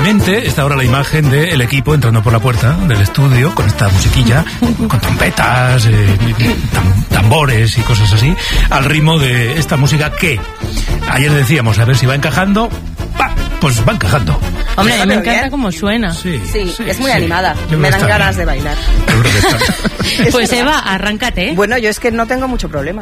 mente está ahora la imagen del equipo entrando por la puerta del estudio con esta musiquilla, con trompetas, tambores y cosas así, al ritmo de esta música que ayer decíamos a ver si va encajando. Pues va encajando. Hombre, a mí me encanta cómo suena. Sí, es muy animada. Me dan ganas de bailar. Pues Eva, arráncate. Bueno, yo es que no tengo mucho problema.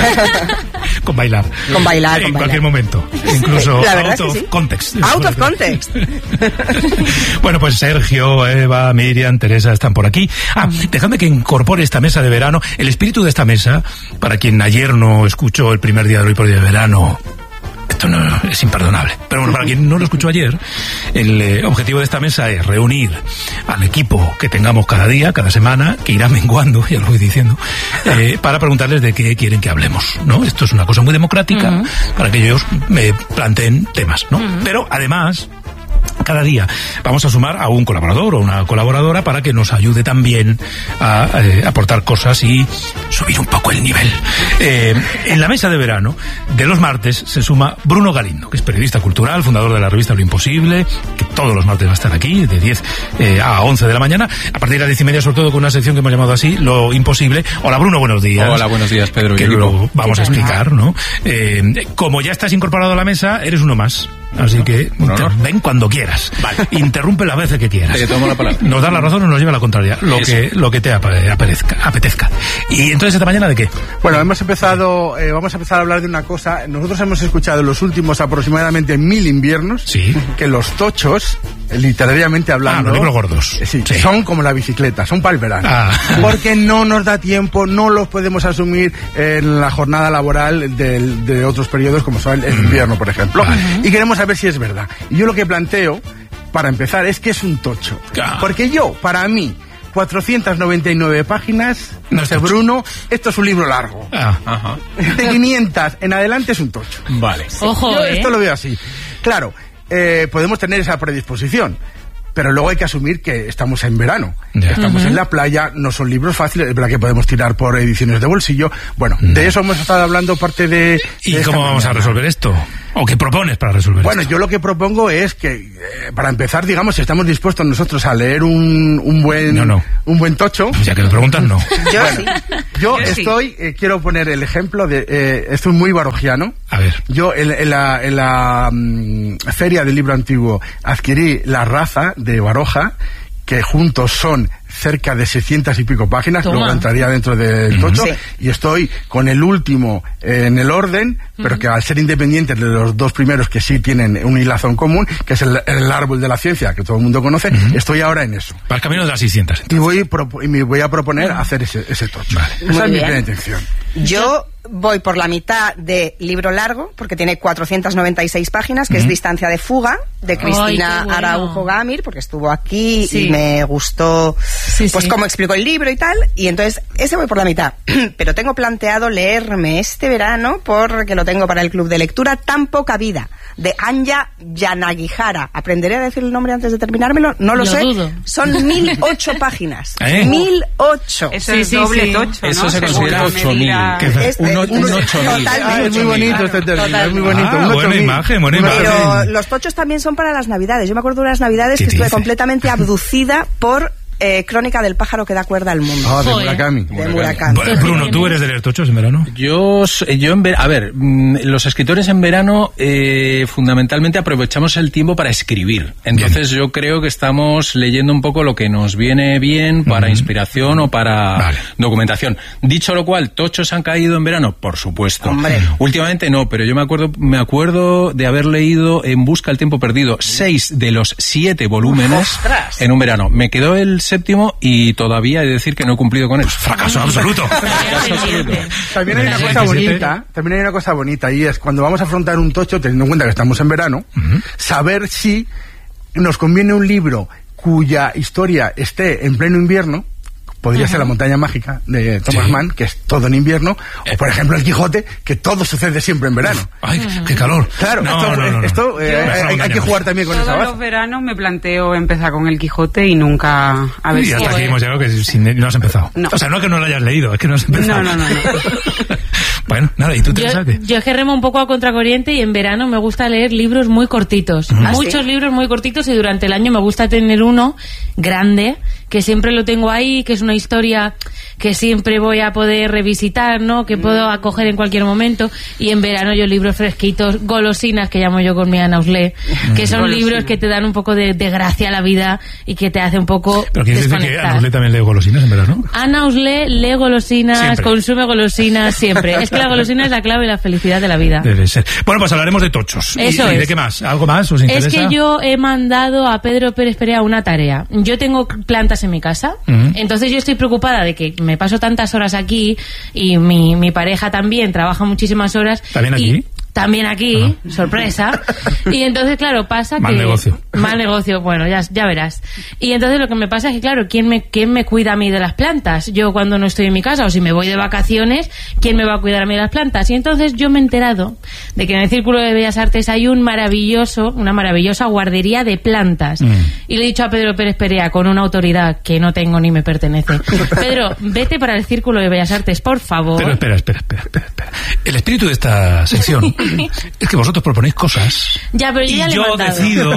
Con bailar. Con bailar. En cualquier momento. Incluso out of context. Out of context. Bueno, pues Sergio, Eva, Miriam, Teresa están por aquí. Dejadme que incorpore esta mesa de verano. El espíritu de esta mesa, para quien ayer no escuchó el primer día de Hoy por Día de Verano, esto no es imperdonable. Pero bueno, para quien no lo escuchó ayer, el objetivo de esta mesa es reunir al equipo que tengamos cada día, cada semana, que irá menguando, ya lo voy diciendo, para preguntarles de qué quieren que hablemos, ¿no? Esto es una cosa muy democrática, para que ellos me planteen temas, ¿no? Pero además, cada día vamos a sumar a un colaborador o una colaboradora para que nos ayude también a aportar cosas y subir un poco el nivel. En la mesa de verano de los martes se suma Bruno Galindo, que es periodista cultural, fundador de la revista Lo Imposible, que todos los martes va a estar aquí de 10 a 11 de la mañana, a partir de las 10:30, sobre todo con una sección que hemos llamado así, Lo Imposible. Hola Bruno, buenos días. Hola, buenos días Pedro. Que lo vamos a explicar, ¿no? Como ya estás incorporado a la mesa, eres uno más. Así que ven cuando quieras. Vale. Interrumpe las veces que quieras. Te tomo la palabra. Nos da la razón o nos lleva la contraria. Lo que te apetezca. ¿Y entonces esta mañana de qué? Bueno, vamos a empezar a hablar de una cosa. Nosotros hemos escuchado en los últimos aproximadamente 1000 inviernos que los tochos, literariamente hablando, los libros gordos. Sí, son como la bicicleta, son para el verano. Porque no nos da tiempo, no los podemos asumir en la jornada laboral de otros periodos como son el invierno, por ejemplo. Y queremos saber si es verdad. Y yo lo que planteo, para empezar, es que es un tocho. Porque para mí, 499 páginas, no sé, Bruno, esto es un libro largo. De 500 en adelante es un tocho. Vale. Ojo, yo esto lo veo así. Claro, podemos tener esa predisposición, pero luego hay que asumir que estamos en verano. Estamos en la playa, no son libros fáciles, es verdad que podemos tirar por ediciones de bolsillo. Bueno, de eso hemos estado hablando parte de... ¿Y cómo vamos a resolver esto? ¿O qué propones para resolver esto? Bueno, yo lo que propongo es que, para empezar, digamos, si estamos dispuestos nosotros a leer un buen tocho... Ya que me preguntan, no. Yo quiero poner el ejemplo de... esto es muy barogiano. A ver. Yo en la Feria del Libro Antiguo adquirí La Raza de Baroja, que juntos son cerca de 600 y pico páginas. Luego entraría dentro del tocho, y estoy con el último en el orden, pero que al ser independientes de los dos primeros, que sí tienen un hilazón común, que es el árbol de la ciencia, que todo el mundo conoce, estoy ahora en eso. Para el camino de las 600. Y me voy a proponer hacer ese tocho. Vale. Esa es mi primera intención. Yo voy por la mitad de libro largo, porque tiene 496 páginas, que es Distancia de Fuga, de Cristina Araujo Gamir, porque estuvo aquí y me gustó cómo explicó el libro y tal, y entonces ese voy por la mitad. Pero tengo planteado leerme este verano, porque lo tengo para el club de lectura, Tan poca vida, de Anja Yanagihara. ¿Aprenderé a decir el nombre antes de terminármelo? No lo sé. Dudo. Son 1008 páginas. 1008. Eso es doble tocho, ¿no? Eso se considera 8000. Un 8000. Es muy bonito este término, es muy bonito. Buena imagen. Pero los tochos también son para las Navidades. Yo me acuerdo de unas Navidades que estuve completamente abducida por Crónica del pájaro que da cuerda al mundo. De Murakami. Bruno, ¿tú eres de leer tochos en verano? Los escritores en verano fundamentalmente aprovechamos el tiempo para escribir. Entonces yo creo que estamos leyendo un poco lo que nos viene bien para inspiración o para documentación. Dicho lo cual, ¿tochos han caído en verano? Por supuesto. Últimamente no, pero yo me acuerdo de haber leído En busca del tiempo perdido 6 de los 7 volúmenes en un verano. Me quedó el séptimo y todavía he de decir que no he cumplido con él. Fracaso absoluto. También hay una cosa bonita, y es cuando vamos a afrontar un tocho, teniendo en cuenta que estamos en verano, saber si nos conviene un libro cuya historia esté en pleno invierno. Podría ser La montaña mágica de Thomas Mann, que es todo en invierno, o por ejemplo El Quijote, que todo sucede siempre en verano. ¡Ay, qué calor! Claro, esto hay que jugar también con esa base. Todos los veranos me planteo empezar con El Quijote y nunca... Y hasta aquí hemos llegado que no has empezado. No. O sea, no es que no lo hayas leído, es que no has empezado. No. Bueno, nada, ¿y tú te sabes? Yo es que remo un poco a contracorriente y en verano me gusta leer libros muy cortitos. Muchos libros muy cortitos, y durante el año me gusta tener uno grande, que siempre lo tengo ahí, que es una historia que siempre voy a poder revisitar, ¿no? Que puedo acoger en cualquier momento. Y en verano yo libros fresquitos, golosinas, que llamo yo con mi Ana Auslé, que son libros que te dan un poco de gracia a la vida y que te hace un poco ¿Pero quieres decir que Ana Auslé también lee golosinas en verano? Ana Auslé lee golosinas, siempre. Consume golosinas siempre. Es que la golosina es la clave y la felicidad de la vida. Debe ser. Bueno, pues hablaremos de tochos. Eso ¿Y de qué más? ¿Algo más os interesa? Es que yo he mandado a Pedro Pérez Perea una tarea. Yo tengo plantas en mi casa, entonces yo estoy preocupada de que me paso tantas horas aquí, y mi pareja también trabaja muchísimas horas. ¿También aquí? También aquí, sorpresa. Y entonces, claro, pasa mal que... negocio. Mal negocio, bueno, ya verás. Y entonces lo que me pasa es que, claro, ¿quién me cuida a mí de las plantas? Yo cuando no estoy en mi casa, o si me voy de vacaciones, ¿quién me va a cuidar a mí de las plantas? Y entonces yo me he enterado de que en el Círculo de Bellas Artes hay una maravillosa guardería de plantas. Y le he dicho a Pedro Pérez Perea, con una autoridad que no tengo ni me pertenece: Pedro, vete para el Círculo de Bellas Artes, por favor. Pero espera. El espíritu de esta sección es que vosotros proponéis cosas. Ya, pero yo decido.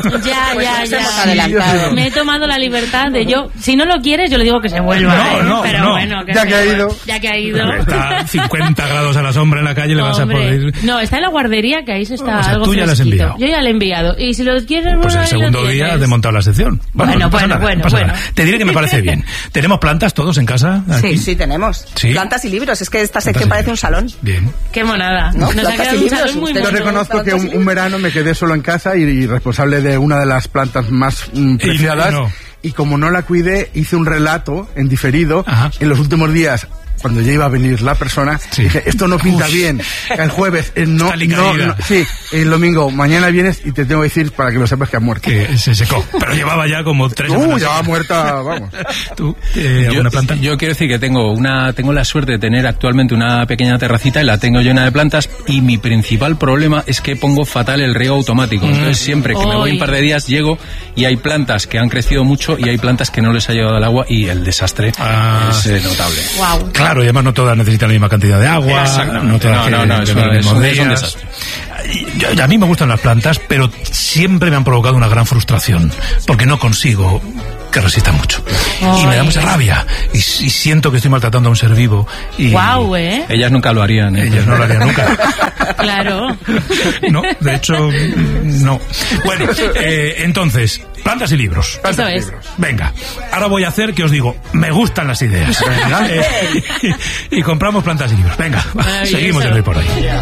Ya. Me he tomado la libertad de yo. Si no lo quieres, yo le digo que se vuelva. No. Bueno, ya que ha ido. Está a 50 grados a la sombra en la calle, le vas a poder ir. No, está en la guardería, que ahí se está algo tú ya la has enviado. Yo ya la he enviado. Y si lo quieres, pues el segundo día has desmontado la sección. Bueno. Te diré que me parece bien. ¿Tenemos plantas todos en casa? Aquí? Sí, tenemos. ¿Sí? Plantas y libros. Es que esta sección parece un salón. Bien. Qué monada. ¿No? Nos ha quedado un salón muy Yo reconozco que un verano me quedé solo en casa y responsable de una de las plantas más preciadas. Y como no la cuidé, hice un relato en diferido. En los últimos días, cuando ya iba a venir la persona, dije, esto no pinta bien. El jueves, el domingo, mañana vienes y te tengo que decir para que lo sepas que ha muerto. Que se secó, pero llevaba ya como 3 semanas. Ya va muerta, vamos. ¿Tú, alguna planta? Yo quiero decir que tengo la suerte de tener actualmente una pequeña terracita y la tengo llena de plantas, y mi principal problema es que pongo fatal el riego automático. Entonces siempre que me voy un par de días llego y hay plantas que han crecido mucho y hay plantas que no les ha llegado el agua, y el desastre es notable. Wow. Claro, y además no todas necesitan la misma cantidad de agua. No, es un desastre. A mí me gustan las plantas, pero siempre me han provocado una gran frustración, porque no consigo que resista mucho. Y me da mucha rabia. Y siento que estoy maltratando a un ser vivo. Y ellas nunca lo harían. Ellas no lo harían nunca. Claro. No, de hecho, no. Bueno, entonces, plantas y libros. Eso es. Venga, ahora voy a hacer que os digo, me gustan las ideas. Y compramos plantas y libros. Venga, seguimos en Hoy por Hoy.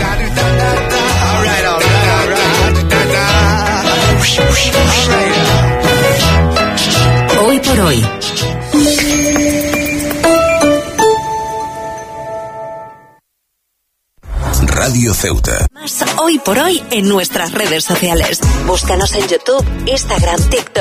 Hoy por Hoy. Radio Ceuta. Más Hoy por Hoy en nuestras redes sociales. Búscanos en YouTube, Instagram, TikTok